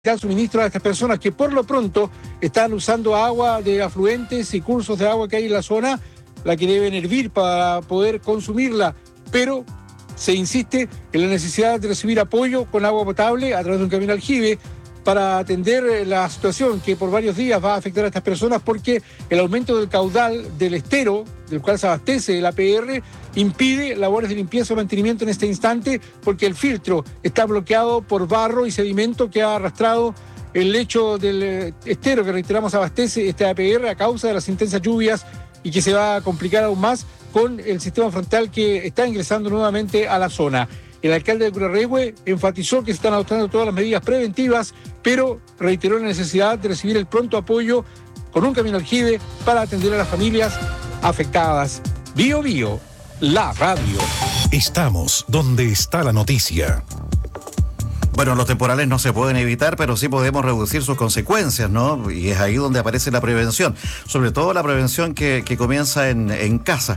suministro a estas personas que por lo pronto están usando agua de afluentes y cursos de agua que hay en la zona, la que deben hervir para poder consumirla, pero se insiste en la necesidad de recibir apoyo con agua potable a través de un camión aljibe para atender la situación que por varios días va a afectar a estas personas, porque el aumento del caudal del estero, del cual se abastece el APR, impide labores de limpieza o mantenimiento en este instante, porque el filtro está bloqueado por barro y sedimento que ha arrastrado el lecho del estero que, reiteramos, abastece este APR a causa de las intensas lluvias, y que se va a complicar aún más con el sistema frontal que está ingresando nuevamente a la zona. El alcalde de Curarrehue enfatizó que se están adoptando todas las medidas preventivas, pero reiteró la necesidad de recibir el pronto apoyo con un camión aljibe para atender a las familias afectadas. Bío Bío, la radio. Estamos donde está la noticia. Bueno, los temporales no se pueden evitar, pero sí podemos reducir sus consecuencias, ¿no? Y es ahí donde aparece la prevención, sobre todo la prevención que comienza en casa.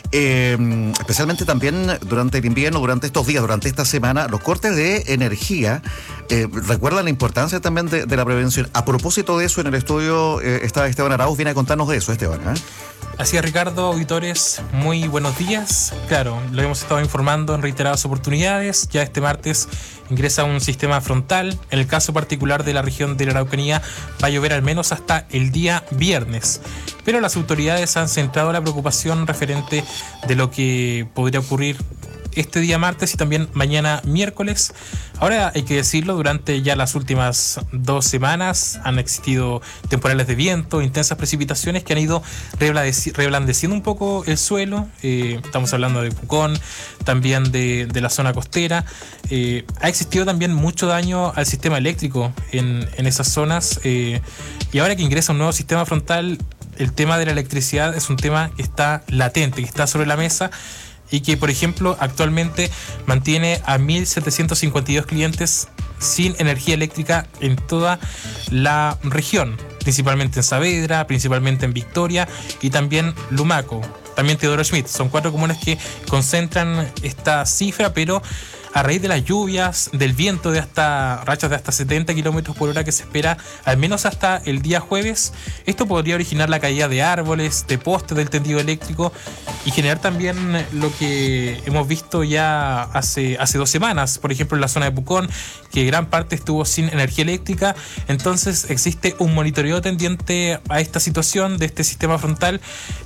Especialmente también durante el invierno, durante estos días, durante esta semana, los cortes de energía recuerdan la importancia también de la prevención. A propósito de eso, en el estudio está Esteban Arauz, viene a contarnos de eso, Esteban, ¿eh? Así es, Ricardo, auditores, muy buenos días. Claro, lo hemos estado informando en reiteradas oportunidades. Ya este martes ingresa un sistema frontal. En el caso particular de la región de la Araucanía, va a llover al menos hasta el día viernes. Pero las autoridades han centrado la preocupación referente de lo que podría ocurrir este día martes y también mañana miércoles. Ahora hay que decirlo, durante ya las últimas 2 semanas han existido temporales de viento, intensas precipitaciones que han ido reblandeciendo un poco el suelo. Estamos hablando de Pucón, también de la zona costera. Ha existido también mucho daño al sistema eléctrico en esas zonas, y ahora que ingresa un nuevo sistema frontal, el tema de la electricidad es un tema que está latente, que está sobre la mesa, y que, por ejemplo, actualmente mantiene a 1.752 clientes sin energía eléctrica en toda la región, principalmente en Saavedra, principalmente en Victoria y también Lumaco, también Teodoro Schmidt. Son 4 comunas que concentran esta cifra, pero a raíz de las lluvias, del viento de rachas de hasta 70 kilómetros por hora que se espera al menos hasta el día jueves, esto podría originar la caída de árboles, de postes del tendido eléctrico, y generar también lo que hemos visto ya hace 2 semanas, por ejemplo en la zona de Pucón, que gran parte estuvo sin energía eléctrica. Entonces existe un monitoreo tendiente a esta situación de este sistema frontal.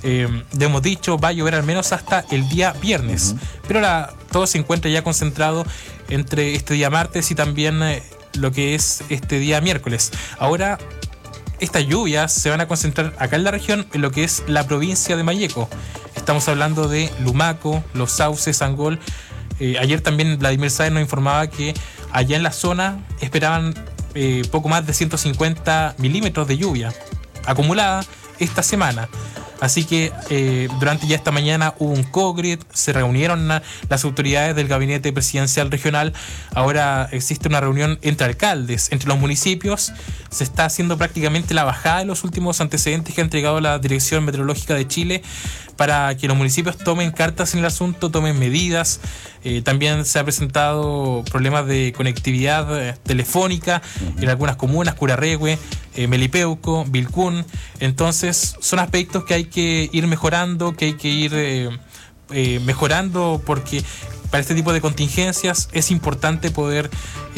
Le hemos dicho, va a llover al menos hasta el día viernes, pero todo se encuentra ya concentrado entre este día martes y también lo que es este día miércoles. Ahora, estas lluvias se van a concentrar acá en la región, en lo que es la provincia de Malleco. Estamos hablando de Lumaco, Los Sauces, Angol. Ayer también Vladimir Sáenz nos informaba que allá en la zona esperaban poco más de 150 milímetros de lluvia acumulada esta semana. Así que durante ya esta mañana hubo un COGRID, se reunieron las autoridades del gabinete presidencial regional. Ahora existe una reunión entre alcaldes, entre los municipios. Se está haciendo prácticamente la bajada de los últimos antecedentes que ha entregado la Dirección Meteorológica de Chile para que los municipios tomen cartas en el asunto, tomen medidas. También se ha presentado problemas de conectividad telefónica en algunas comunas, Curarrehue, Melipeuco, Vilcún. Entonces son aspectos que hay que ir mejorando, que hay que ir mejorando, porque para este tipo de contingencias es importante poder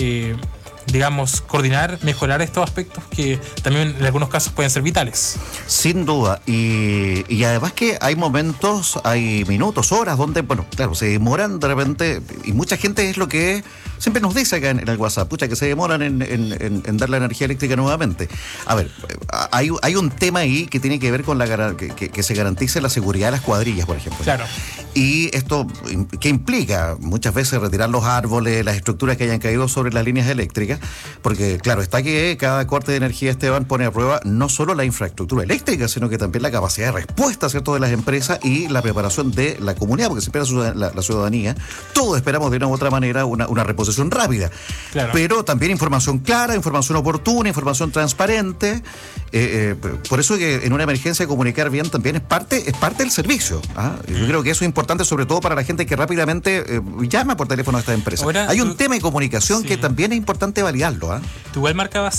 coordinar, mejorar estos aspectos que también en algunos casos pueden ser vitales. Sin duda, y además que hay momentos, hay minutos, horas donde, bueno, claro, se demoran de repente, y mucha gente es lo que siempre nos dice acá en el WhatsApp, que se demoran en dar la energía eléctrica nuevamente. A ver, hay un tema ahí que tiene que ver con que se garantice la seguridad de las cuadrillas, por ejemplo. Claro. Y esto, ¿qué implica? Muchas veces retirar los árboles, las estructuras que hayan caído sobre las líneas eléctricas, porque claro, está que cada corte de energía, Esteban, pone a prueba no solo la infraestructura eléctrica, sino que también la capacidad de respuesta, ¿cierto?, de las empresas y la preparación de la comunidad, porque se espera la ciudadanía. Todos esperamos de una u otra manera una reposición rápida. Claro. Pero también información clara, información oportuna, información transparente. Por eso que en una emergencia comunicar bien también es parte del servicio. Yo creo que eso es importante, sobre todo para la gente que rápidamente llama por teléfono a esta empresa. Hay un tema de comunicación que también es importante importante validarlo. Tú igual marcabas